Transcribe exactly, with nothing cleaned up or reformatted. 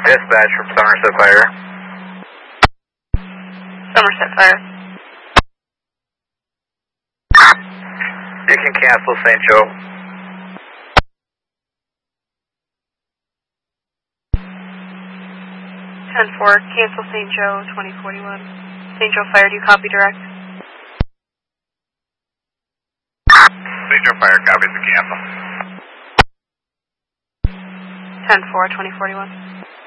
Dispatch from Somerset Fire. Somerset Fire. You can cancel Saint Joe. ten four, cancel Saint Joe, twenty forty-one. Saint Joe Fire, do you copy direct? Saint Joe Fire copies the cancel. ten four, twenty forty-one.